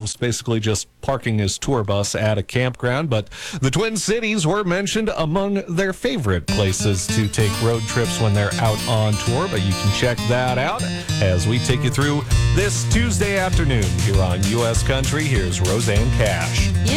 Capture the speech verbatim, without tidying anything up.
Hobbs, basically just parking his tour bus at a campground. But the Twin Cities were mentioned among their favorite places to take road trips when they're out on tour. But you can check that out as we take you through this Tuesday afternoon here on U S Country. Here's Roseanne Cash.